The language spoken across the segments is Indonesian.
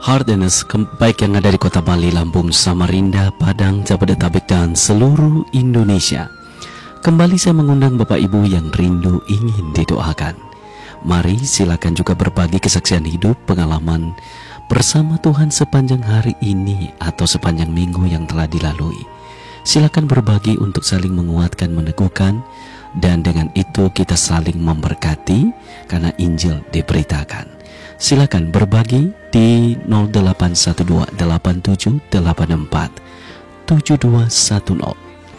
Hardness, baik yang ada di kota Bali, Lampung, Samarinda, Padang, Jabodetabek, dan seluruh Indonesia. Kembali saya mengundang Bapak Ibu yang rindu ingin didoakan. Mari silakan juga berbagi kesaksian hidup, pengalaman bersama Tuhan sepanjang hari ini atau sepanjang minggu yang telah dilalui. Silakan berbagi untuk saling menguatkan, meneguhkan, dan dengan itu kita saling memberkati karena Injil diberitakan. Silakan berbagi di 081287847210,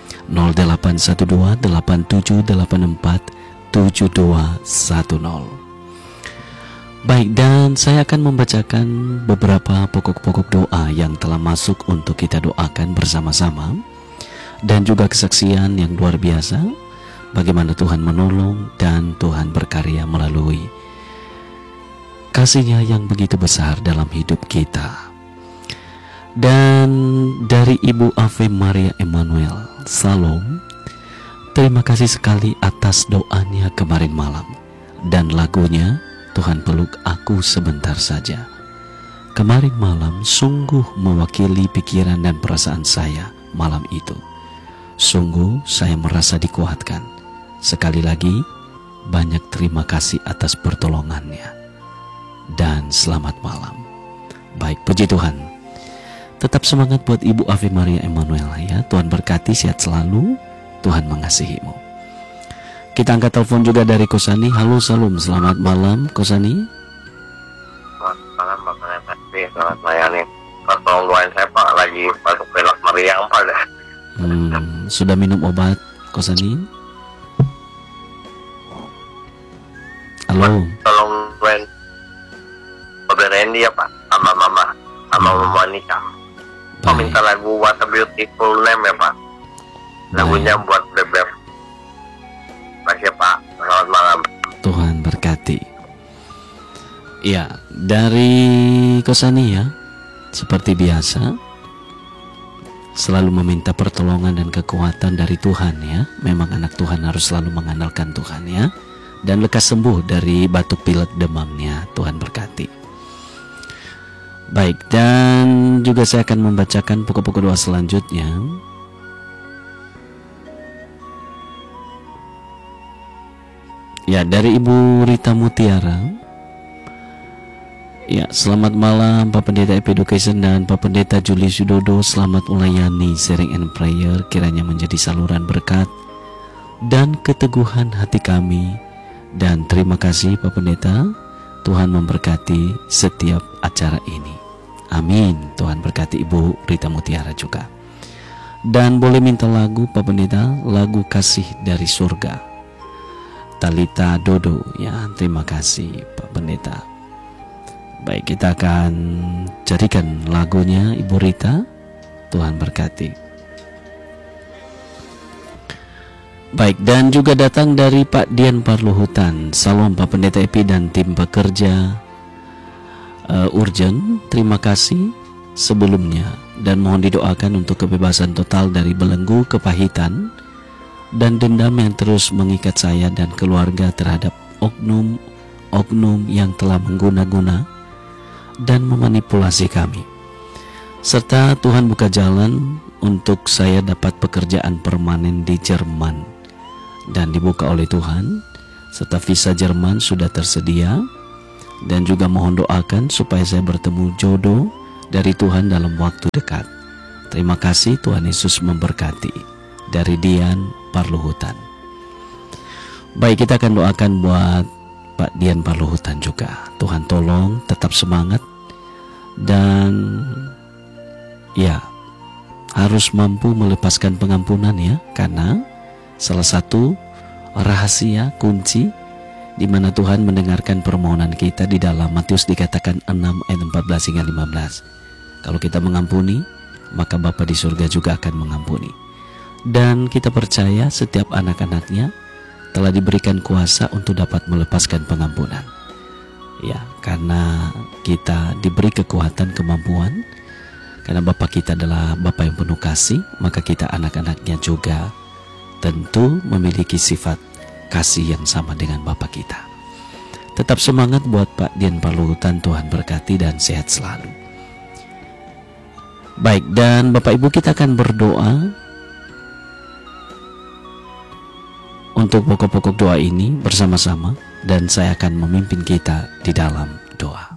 081287847210. Baik, dan saya akan membacakan beberapa pokok-pokok doa yang telah masuk untuk kita doakan bersama-sama, dan juga kesaksian yang luar biasa bagaimana Tuhan menolong dan Tuhan berkarya melalui kasih-Nya yang begitu besar dalam hidup kita. Dan dari Ibu Ave Maria Emmanuel, Salam, terima kasih sekali atas doanya kemarin malam dan lagunya Tuhan peluk aku sebentar saja. Kemarin malam sungguh mewakili pikiran dan perasaan saya malam itu. Sungguh saya merasa dikuatkan. Sekali lagi, banyak terima kasih atas pertolongannya. Dan selamat malam. Baik, puji Tuhan. Tetap semangat buat Ibu Ave Maria Emmanuel ya. Tuhan berkati, sehat selalu. Tuhan mengasihimu. Kita angkat telepon juga dari Kosani. Halo, salam, selamat malam Kosani. Selamat malam Bapak Pasti, selamat melayani. Pak, tolong doain saya Pak, lagi masuk pelak meriang Pak. Sudah minum obat Kosani? Halo. Tolong doain Bapak Randy ya Pak, sama Mama Nika. Pak minta lagu What a Beautiful Name ya Pak. Lagunya buat Bebek. Makasih Pak, selamat malam. Tuhan berkati. Ya, dari Kosani ya, seperti biasa selalu meminta pertolongan dan kekuatan dari Tuhan ya. Memang anak Tuhan harus selalu mengandalkan Tuhan ya. Dan lekas sembuh dari batuk pilek demamnya. Tuhan berkati. Baik, dan juga saya akan membacakan pokok-pokok doa selanjutnya. Ya, dari Ibu Rita Mutiara. Ya, selamat malam Pak Pendeta Education dan Pak Pendeta Julius Yudodo. Selamat melayani sharing and prayer, kiranya menjadi saluran berkat dan keteguhan hati kami. Dan terima kasih Pak Pendeta, Tuhan memberkati setiap acara ini. Amin. Tuhan berkati Ibu Rita Mutiara juga. Dan boleh minta lagu Pak Pendeta, lagu Kasih dari Surga, Talita Dodo ya. Terima kasih Pak Pendeta. Baik, kita akan carikan lagunya Ibu Rita. Tuhan berkati. Baik, dan juga datang dari Pak Dian Parluhutan. Salam Pak Pendeta Epi dan tim pekerja urgent. Terima kasih sebelumnya dan mohon didoakan untuk kebebasan total dari belenggu kepahitan dan dendam yang terus mengikat saya dan keluarga terhadap oknum yang telah mengguna-guna dan memanipulasi kami. Serta Tuhan buka jalan untuk saya dapat pekerjaan permanen di Jerman dan dibuka oleh Tuhan, serta visa Jerman sudah tersedia. Dan juga mohon doakan supaya saya bertemu jodoh dari Tuhan dalam waktu dekat. Terima kasih, Tuhan Yesus memberkati. Dari Dian Parluhutan. Baik, kita akan doakan buat Pak Dian Parluhutan juga. Tuhan tolong tetap semangat dan ya harus mampu melepaskan pengampunan ya, karena salah satu rahasia kunci di mana Tuhan mendengarkan permohonan kita di dalam Matius dikatakan 6 ayat 14 hingga 15. Kalau kita mengampuni, maka Bapa di surga juga akan mengampuni. Dan kita percaya setiap anak-anaknya telah diberikan kuasa untuk dapat melepaskan pengampunan. Ya, karena kita diberi kekuatan, kemampuan, karena Bapa kita adalah Bapa yang penuh kasih, maka kita anak-anaknya juga tentu memiliki sifat kasih yang sama dengan Bapa kita. Tetap semangat buat Pak Dian Parluhutan, Tuhan berkati dan sehat selalu. Baik, dan Bapak Ibu kita akan berdoa untuk pokok-pokok doa ini bersama-sama, dan saya akan memimpin kita di dalam doa.